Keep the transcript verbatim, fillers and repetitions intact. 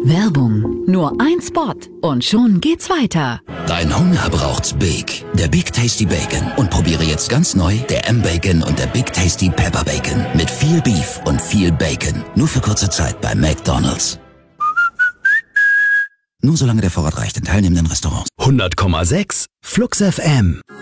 Werbung. Nur ein Spot und schon geht's weiter. Dein Hunger braucht's Big. Der Big Tasty Bacon. Und probiere jetzt ganz neu der M-Bacon und der Big Tasty Pepper Bacon. Mit viel Beef und viel Bacon. Nur für kurze Zeit bei McDonald's. Nur solange der Vorrat reicht in teilnehmenden Restaurants. hundert Komma sechs Flux F M.